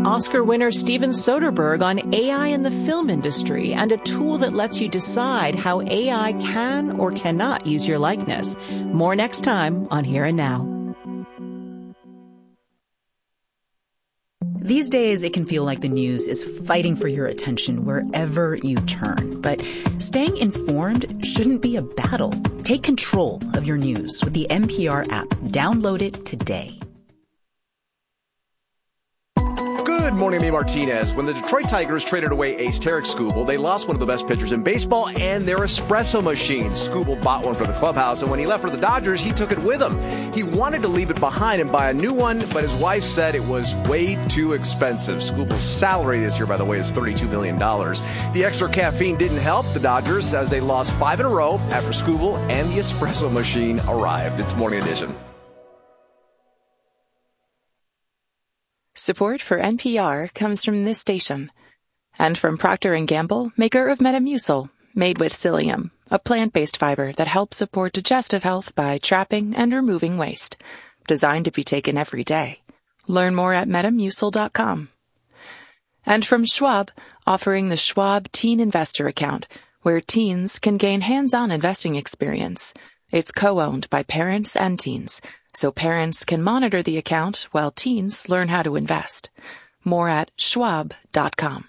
Oscar winner Steven Soderbergh on AI in the film industry and a tool that lets you decide how AI can or cannot use your likeness. More next time on Here and Now. These days, it can feel like the news is fighting for your attention wherever you turn. But staying informed shouldn't be a battle. Take control of your news with the NPR app. Download it today. Good morning, I'm Martinez. When the Detroit Tigers traded away ace Tarek Skubal, they lost one of the best pitchers in baseball and their espresso machine. Skubal bought one for the clubhouse, and when he left for the Dodgers, he took it with him. He wanted to leave it behind and buy a new one, but his wife said it was way too expensive. Skubal's salary this year, by the way, is $32 million. The extra caffeine didn't help the Dodgers as they lost 5 in a row after Skubal and the espresso machine arrived. It's Morning Edition. Support for NPR comes from this station and from Procter & Gamble, maker of Metamucil, made with psyllium, a plant-based fiber that helps support digestive health by trapping and removing waste. Designed to be taken every day. Learn more at Metamucil.com. And from Schwab, offering the Schwab Teen Investor Account, where teens can gain hands-on investing experience. It's co-owned by parents and teens, so parents can monitor the account while teens learn how to invest. More at schwab.com.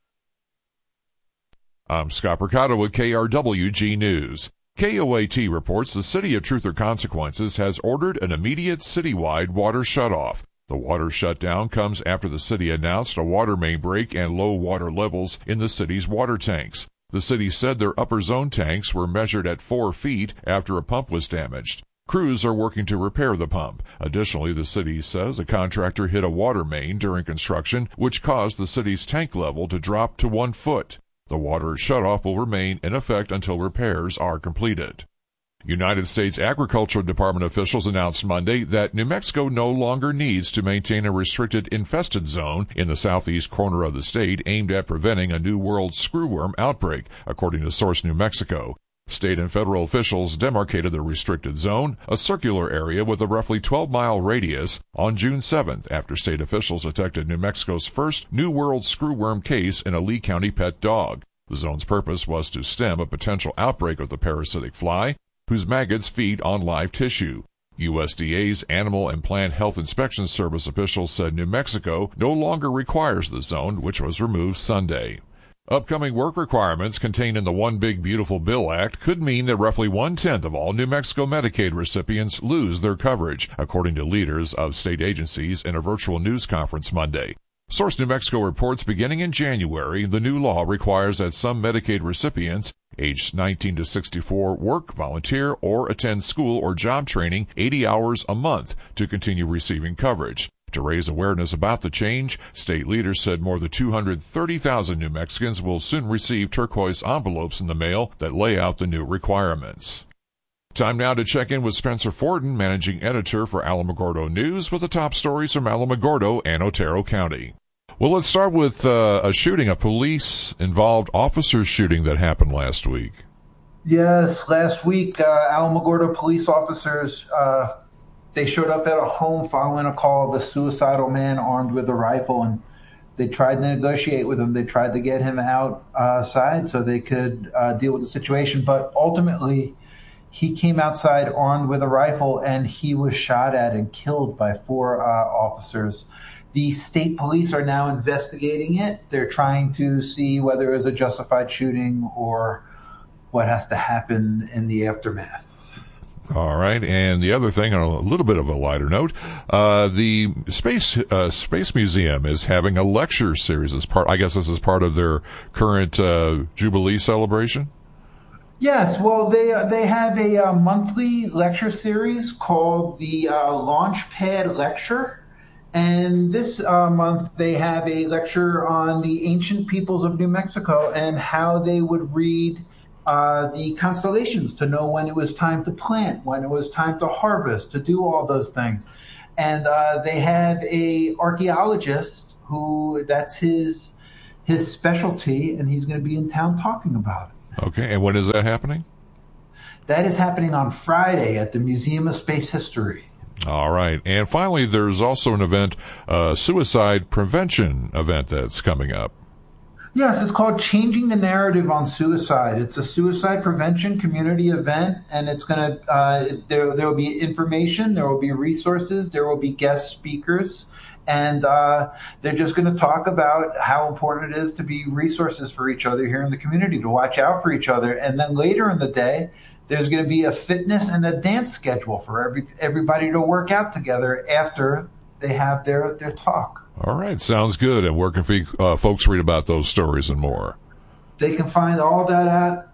I'm Scott Percato with KRWG News. KOAT reports the City of Truth or Consequences has ordered an immediate citywide water shutoff. The water shutdown comes after the city announced a water main break and low water levels in the city's water tanks. The city said their upper zone tanks were measured at 4 feet after a pump was damaged. Crews are working to repair the pump. Additionally, the city says a contractor hit a water main during construction, which caused the city's tank level to drop to 1 foot. The water shutoff will remain in effect until repairs are completed. United States Agriculture Department officials announced Monday that New Mexico no longer needs to maintain a restricted infested zone in the southeast corner of the state aimed at preventing a New World screwworm outbreak, according to Source New Mexico. State and federal officials demarcated the restricted zone, a circular area with a roughly 12-mile radius, on June 7th after state officials detected New Mexico's first New World screwworm case in a Lee County pet dog. The zone's purpose was to stem a potential outbreak of the parasitic fly, whose maggots feed on live tissue. USDA's Animal and Plant Health Inspection Service officials said New Mexico no longer requires the zone, which was removed Sunday. Upcoming work requirements contained in the One Big Beautiful Bill Act could mean that roughly 1/10 of all New Mexico Medicaid recipients lose their coverage, according to leaders of state agencies in a virtual news conference Monday. Source New Mexico reports beginning in January, the new law requires that some Medicaid recipients aged 19 to 64 work, volunteer, or attend school or job training 80 hours a month to continue receiving coverage. To raise awareness about the change, state leaders said more than 230,000 New Mexicans will soon receive turquoise envelopes in the mail that lay out the new requirements. Time now to check in with Spencer Forden, managing editor for Alamogordo News, with the top stories from Alamogordo and Otero County. Well, let's start with a police-involved officer shooting that happened last week. Yes, last week, Alamogordo police officers they showed up at a home following a call of a suicidal man armed with a rifle, and they tried to negotiate with him. They tried to get him outside so they could deal with the situation. But ultimately, he came outside armed with a rifle, and he was shot at and killed by 4 officers. The state police are now investigating it. They're trying to see whether it was a justified shooting or what has to happen in the aftermath. All right, and the other thing, on a little bit of a lighter note, the Space Museum is having a lecture series as part. I guess this is part of their current Jubilee celebration. Yes, well, they have a monthly lecture series called the Launchpad Lecture, and this month they have a lecture on the ancient peoples of New Mexico and how they would read the constellations to know when it was time to plant, when it was time to harvest, to do all those things. And they have a archaeologist who that's his specialty, and he's going to be in town talking about it. Okay, and when is that happening? That is happening on Friday at the Museum of Space History. All right. And finally, there's also an event, suicide prevention event that's coming up. Yes, it's called Changing the Narrative on Suicide. It's a suicide prevention community event, and it's going to, there will be information, there will be resources, there will be guest speakers, and they're just going to talk about how important it is to be resources for each other here in the community, to watch out for each other. And then later in the day, there's going to be a fitness and a dance schedule for everybody to work out together after they have their talk. All right, sounds good. And where can folks read about those stories and more? They can find all that at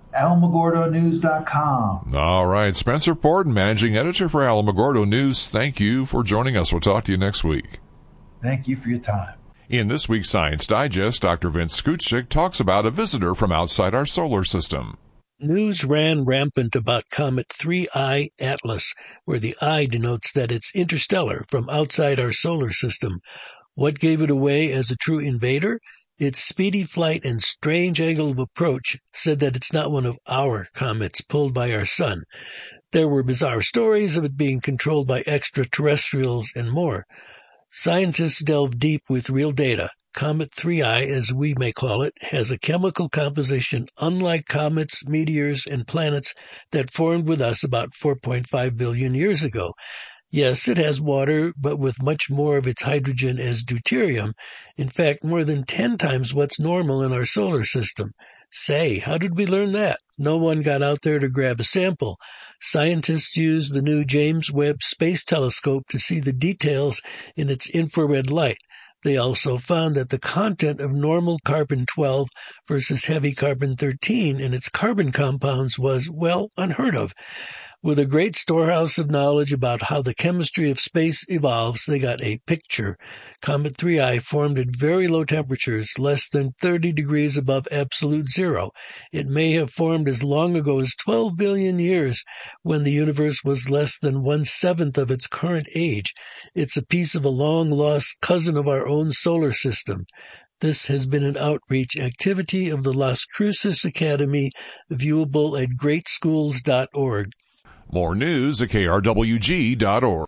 alamogordonews.com. All right, Spencer Porton, Managing Editor for Alamogordo News, thank you for joining us. We'll talk to you next week. Thank you for your time. In this week's Science Digest, Dr. Vince Skutschik talks about a visitor from outside our solar system. News ran rampant about Comet 3I Atlas, where the I denotes that it's interstellar from outside our solar system. What gave it away as a true invader? Its speedy flight and strange angle of approach said that it's not one of our comets pulled by our sun. There were bizarre stories of it being controlled by extraterrestrials and more. Scientists delved deep with real data. Comet 3I, as we may call it, has a chemical composition unlike comets, meteors, and planets that formed with us about 4.5 billion years ago. Yes, it has water, but with much more of its hydrogen as deuterium. In fact, more than 10 times what's normal in our solar system. Say, how did we learn that? No one got out there to grab a sample. Scientists used the new James Webb Space Telescope to see the details in its infrared light. They also found that the content of normal carbon-12 versus heavy carbon-13 in its carbon compounds was, well, unheard of. With a great storehouse of knowledge about how the chemistry of space evolves, they got a picture. Comet 3I formed at very low temperatures, less than 30 degrees above absolute zero. It may have formed as long ago as 12 billion years, when the universe was less than 1/7 of its current age. It's a piece of a long-lost cousin of our own solar system. This has been an outreach activity of the Las Cruces Academy, viewable at greatschools.org. More news at krwg.org.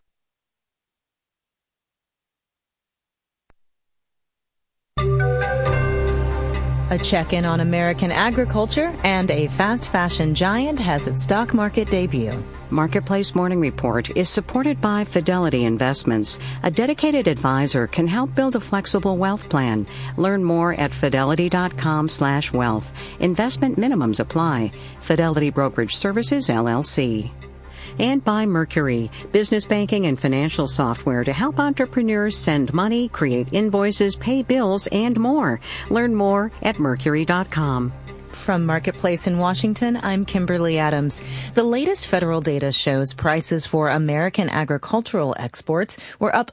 A check-in on American agriculture, and a fast fashion giant has its stock market debut. Marketplace Morning Report is supported by Fidelity Investments. A dedicated advisor can help build a flexible wealth plan. Learn more at fidelity.com/wealth. Investment minimums apply. Fidelity Brokerage Services, LLC. And by Mercury, business banking and financial software to help entrepreneurs send money, create invoices, pay bills, and more. Learn more at mercury.com. From Marketplace in Washington, I'm Kimberly Adams. The latest federal data shows prices for American agricultural exports were up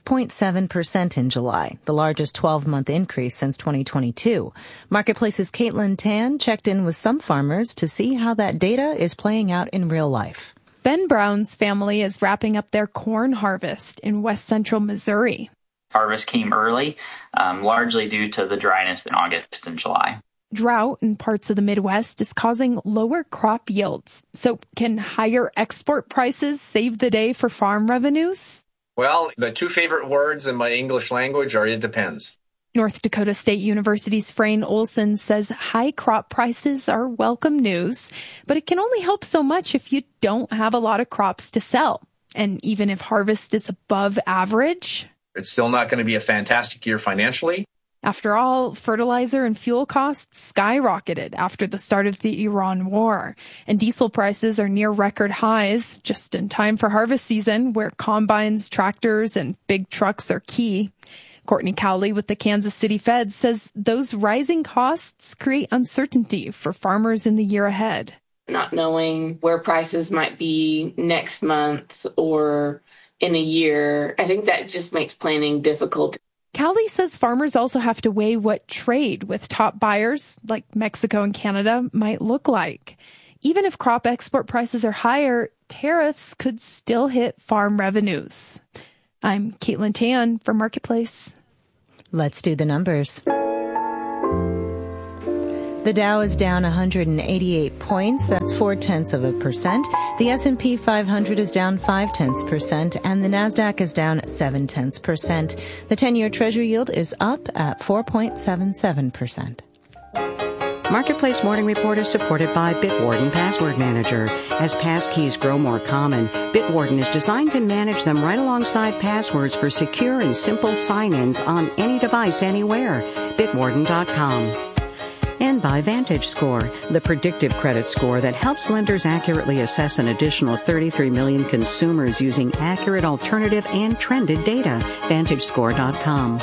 5.7% in July, the largest 12-month increase since 2022. Marketplace's Caitlin Tan checked in with some farmers to see how that data is playing out in real life. Ben Brown's family is wrapping up their corn harvest in west central Missouri. Harvest came early, largely due to the dryness in August and July. Drought in parts of the Midwest is causing lower crop yields. So can higher export prices save the day for farm revenues? Well, the two favorite words in my English language are "it depends." North Dakota State University's Frayne Olson says high crop prices are welcome news, but it can only help so much if you don't have a lot of crops to sell. And even if harvest is above average, it's still not going to be a fantastic year financially. After all, fertilizer and fuel costs skyrocketed after the start of the Iran war, and diesel prices are near record highs just in time for harvest season, where combines, tractors, and big trucks are key. Courtney Cowley with the Kansas City Fed says those rising costs create uncertainty for farmers in the year ahead. Not knowing where prices might be next month or in a year, I think that just makes planning difficult. Cowley says farmers also have to weigh what trade with top buyers like Mexico and Canada might look like. Even if crop export prices are higher, tariffs could still hit farm revenues. I'm Caitlin Tan for Marketplace. Let's do the numbers. The Dow is down 188 points. That's 0.4%. The S&P 500 is down 0.5%, and the Nasdaq is down 0.7%. The 10-year Treasury yield is up at 4.77%. Marketplace Morning Report is supported by Bitwarden Password Manager. As passkeys grow more common, Bitwarden is designed to manage them right alongside passwords for secure and simple sign-ins on any device anywhere. Bitwarden.com. And by VantageScore, the predictive credit score that helps lenders accurately assess an additional 33 million consumers using accurate alternative and trended data. VantageScore.com.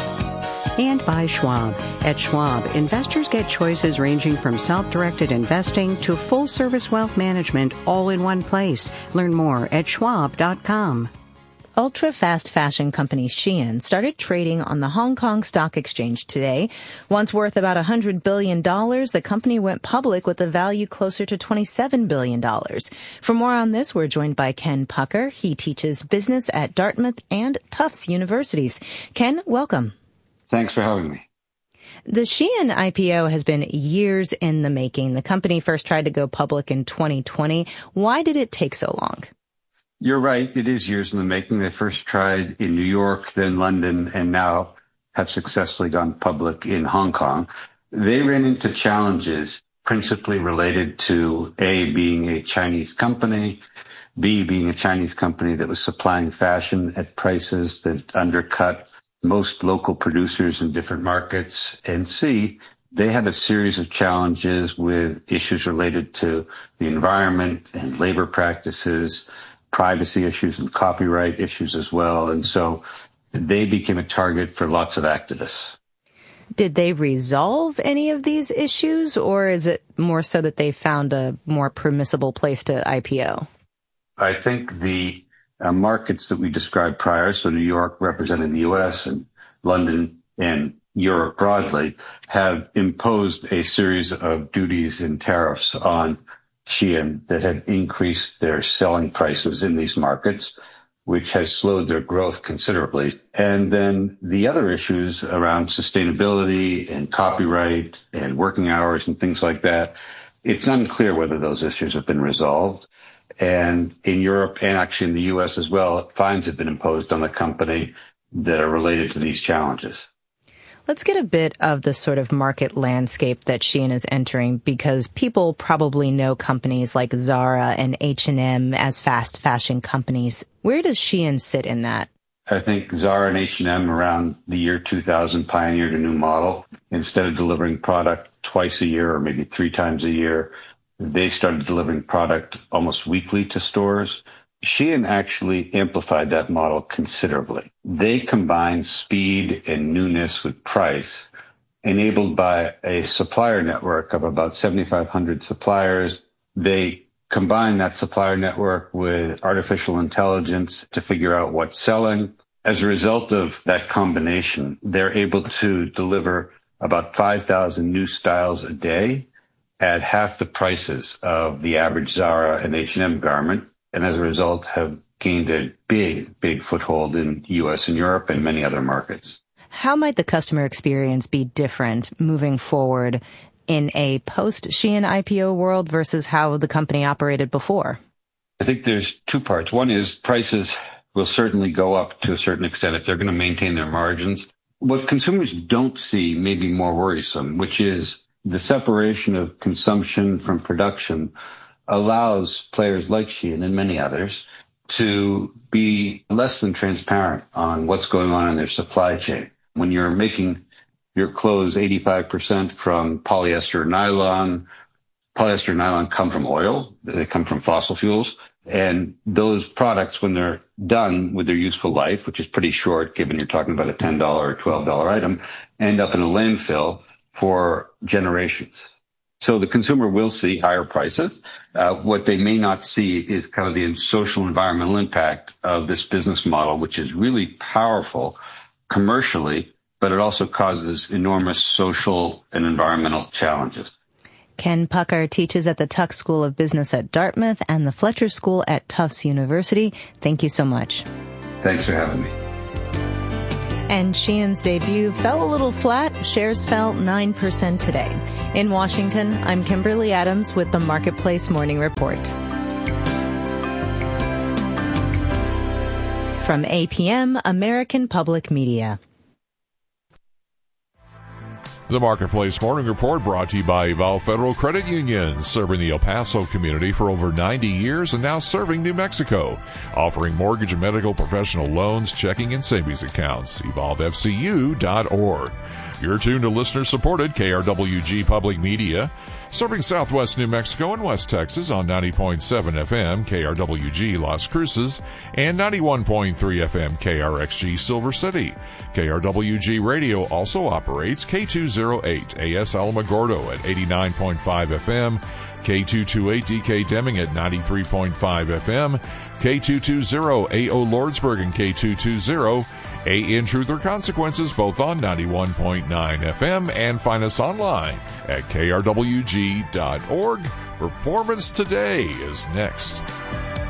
And by Schwab. At Schwab, investors get choices ranging from self-directed investing to full-service wealth management all in one place. Learn more at Schwab.com. Ultra-fast fashion company Shein started trading on the Hong Kong Stock Exchange today. Once worth about $100 billion, the company went public with a value closer to $27 billion. For more on this, we're joined by Ken Pucker. He teaches business at Dartmouth and Tufts Universities. Ken, welcome. Thanks for having me. The Shein IPO has been years in the making. The company first tried to go public in 2020. Why did it take so long? You're right. It is years in the making. They first tried in New York, then London, and now have successfully gone public in Hong Kong. They ran into challenges principally related to A, being a Chinese company, B, being a Chinese company that was supplying fashion at prices that undercut most local producers in different markets, and C, they had a series of challenges with issues related to the environment and labor practices, privacy issues and copyright issues as well. And so they became a target for lots of activists. Did they resolve any of these issues, or is it more so that they found a more permissible place to IPO? I think the markets that we described prior, so New York representing the U.S. and London and Europe broadly, have imposed a series of duties and tariffs on Shein that have increased their selling prices in these markets, which has slowed their growth considerably. And then the other issues around sustainability and copyright and working hours and things like that, it's unclear whether those issues have been resolved. And in Europe and actually in the U.S. as well, fines have been imposed on the company that are related to these challenges. Let's get a bit of the sort of market landscape that Shein is entering, because people probably know companies like Zara and H&M as fast fashion companies. Where does Shein sit in that? I think Zara and H&M around the year 2000 pioneered a new model. Instead of delivering product twice a year or maybe 3 times a year, they started delivering product almost weekly to stores. Shein actually amplified that model considerably. They combined speed and newness with price, enabled by a supplier network of about 7,500 suppliers. They combined that supplier network with artificial intelligence to figure out what's selling. As a result of that combination, they're able to deliver about 5,000 new styles a day at half the prices of the average Zara and H&M garment, and as a result have gained a big foothold in U.S. and Europe and many other markets. How might the customer experience be different moving forward in a post-Shein IPO world versus how the company operated before? I think there's 2 parts. One is prices will certainly go up to a certain extent if they're going to maintain their margins. What consumers don't see may be more worrisome, which is the separation of consumption from production allows players like Shein and many others to be less than transparent on what's going on in their supply chain. When you're making your clothes 85% from polyester nylon come from oil, they come from fossil fuels. And those products, when they're done with their useful life, which is pretty short, given you're talking about a $10 or $12 item, end up in a landfill for generations. So the consumer will see higher prices. What they may not see is kind of the social environmental impact of this business model, which is really powerful commercially, but it also causes enormous social and environmental challenges. Ken Pucker teaches at the Tuck School of Business at Dartmouth and the Fletcher School at Tufts University. Thank you so much. Thanks for having me. And Shein's debut fell a little flat. Shares fell 9% today. In Washington, I'm Kimberly Adams with the Marketplace Morning Report. From APM, American Public Media. The Marketplace Morning Report brought to you by Evolve Federal Credit Union, serving the El Paso community for over 90 years and now serving New Mexico, offering mortgage and medical professional loans, checking and savings accounts. EvolveFCU.org. You're tuned to listener-supported KRWG Public Media, serving Southwest New Mexico and West Texas on 90.7 FM KRWG Las Cruces and 91.3 FM KRXG Silver City. KRWG Radio also operates K208 AS Alamogordo at 89.5 FM, K228 DK Deming at 93.5 FM, K220 AO Lordsburg and K220 AN Truth or Consequences, both on 91.9 FM, and find us online at krwg.org. Performance Today is next.